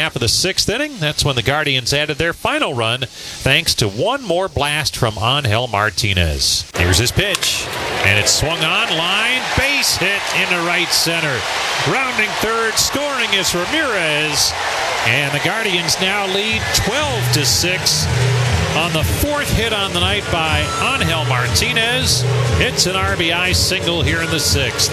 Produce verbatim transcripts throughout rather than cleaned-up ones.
half of the sixth inning. That's when the Guardians added their final run, thanks to one more blast from Angel Martinez. Here's his pitch, and it's swung on, line, base hit into right center. Rounding third, scoring is Ramirez, and the Guardians now lead twelve to six. On the fourth hit on the night by Angel Martinez, it's an R B I single here in the sixth.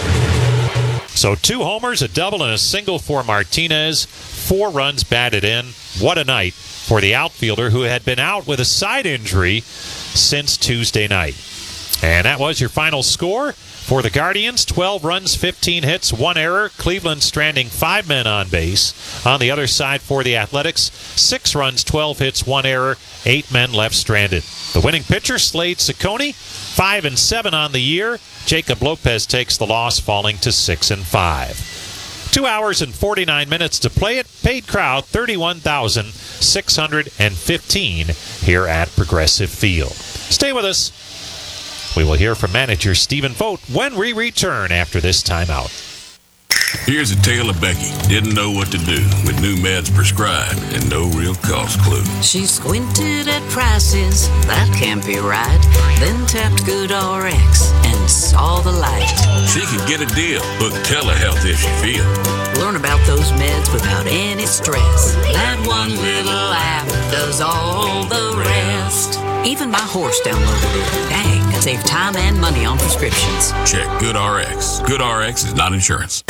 So two homers, a double, and a single for Martinez. Four runs batted in. What a night for the outfielder who had been out with a side injury since Tuesday night. And that was your final score for the Guardians. twelve runs, fifteen hits, one error. Cleveland stranding five men on base. On the other side for the Athletics, six runs, twelve hits, one error, eight men left stranded. The winning pitcher, Slade Ciccone, five and seven on the year. Jacob Lopez takes the loss, falling to six and five. Two hours and forty-nine minutes to play it. Paid crowd thirty-one thousand six hundred fifteen here at Progressive Field. Stay with us. We will hear from manager Stephen Vogt when we return after this timeout. Here's a tale of Becky. Didn't know what to do with new meds prescribed and no real cost clue. She squinted at prices, that can't be right. Then tapped GoodRx and saw the light. She could get a deal, book telehealth if she feel. Learn about those meds without any stress. That one little app does all the rest. Even my horse downloaded it. Dang, it saved time and money on prescriptions. Check GoodRx. GoodRx is not insurance.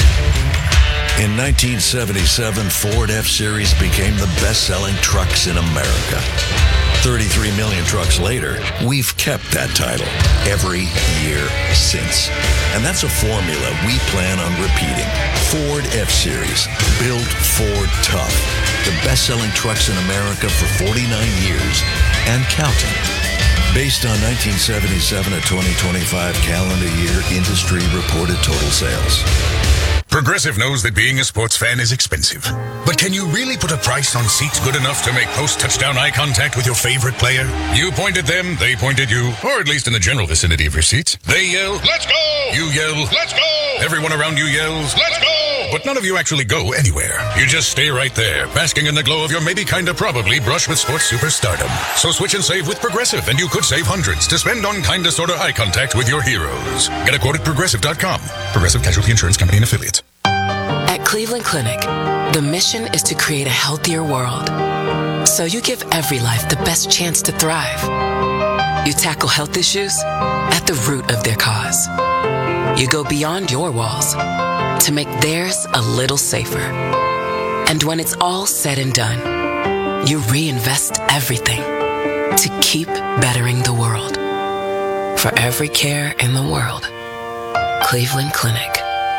In nineteen seventy-seven, Ford F-Series became the best-selling trucks in America. thirty-three million trucks later, we've kept that title every year since. And that's a formula we plan on repeating. Ford F-Series, built Ford tough. The best-selling trucks in America for forty-nine years and counting. Based on nineteen seventy-seven to twenty twenty-five calendar year industry reported total sales. Progressive knows that being a sports fan is expensive. But can you really put a price on seats good enough to make post-touchdown eye contact with your favorite player? You point at them, they point at you, or at least in the general vicinity of your seats. They yell, "Let's go!" You yell, "Let's go!" Everyone around you yells, "Let's go!" But none of you actually go anywhere. You just stay right there, basking in the glow of your maybe kinda probably brush with sports superstardom. So switch and save with Progressive, and you could save hundreds to spend on kinda sorta eye contact with your heroes. Get a quote at Progressive dot com. Progressive Casualty Insurance Company and Affiliates. At Cleveland Clinic, the mission is to create a healthier world. So you give every life the best chance to thrive. You tackle health issues at the root of their cause. You go beyond your walls to make theirs a little safer. And when it's all said and done, you reinvest everything to keep bettering the world. For every care in the world, Cleveland Clinic.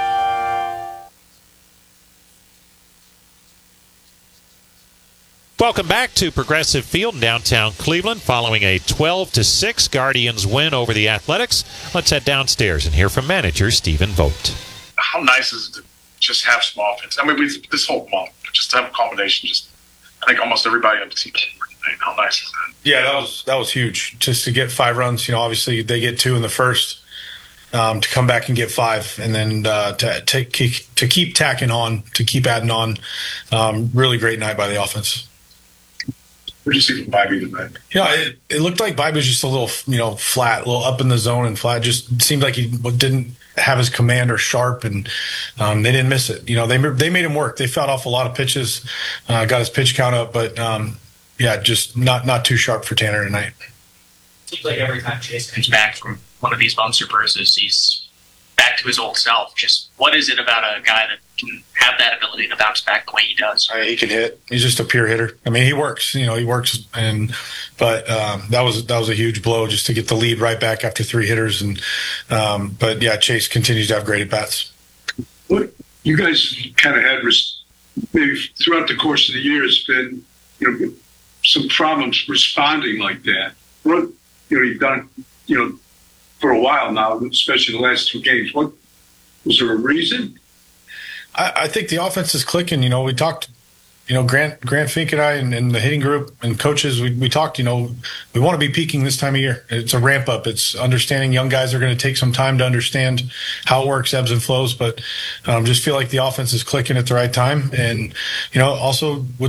Welcome back to Progressive Field in downtown Cleveland following a twelve to six Guardians win over the Athletics. Let's head downstairs and hear from manager Stephen Vogt. How nice is it to just have some offense? I mean, we, this whole month, just to have a combination, just I think almost everybody on the team. How nice is that? Yeah, that was that was huge. Just to get five runs, you know, obviously they get two in the first. Um, to come back and get five, and then uh, to, to, to keep tacking on, to keep adding on. Um, really great night by the offense. What did you see from Bybee tonight? Yeah, it, it looked like Bybee was just a little, you know, flat, a little up in the zone and flat. Just seemed like he didn't have his commander sharp, and um, they didn't miss it. You know, they they made him work. They fought off a lot of pitches, uh, got his pitch count up, but um, yeah, just not not too sharp for Tanner tonight. Seems like every time Chase comes back from one of these monster bursts, he's back to his old self. Just what is it about a guy that can have that ability to bounce back the way he does? I mean, he can hit. He's just a pure hitter. I mean, he works. You know, he works. And but um, that was that was a huge blow just to get the lead right back after three hitters. And um, but yeah, Chase continues to have great at bats. What you guys kind of had was maybe throughout the course of the year has been, you know, some problems responding like that. What you know, you've done, you know, for a while now, especially the last two games. What was there a reason? I, I think the offense is clicking. You know, we talked, you know, Grant Grant Fink and I and, and the hitting group and coaches, we, we talked, you know, we want to be peaking this time of year. It's a ramp up. It's understanding young guys are going to take some time to understand how it works, ebbs and flows, but um, just feel like the offense is clicking at the right time. And, you know, also with